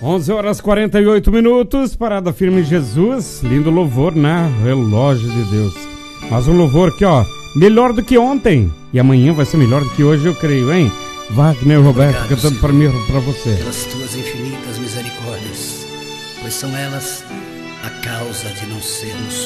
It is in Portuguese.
11h48, parada firme em Jesus, lindo louvor, né? Relógio de Deus. Mas um louvor aqui, ó, melhor do que ontem. E amanhã vai ser melhor do que hoje, eu creio, hein? Wagner Roberto cantando para mim, para você. Pelas tuas infinitas misericórdias, pois são elas a causa de não sermos